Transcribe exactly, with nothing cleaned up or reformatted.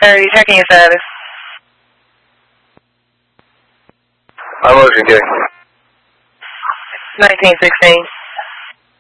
Are you checking your status? I'm Ocean King. nineteen sixteen.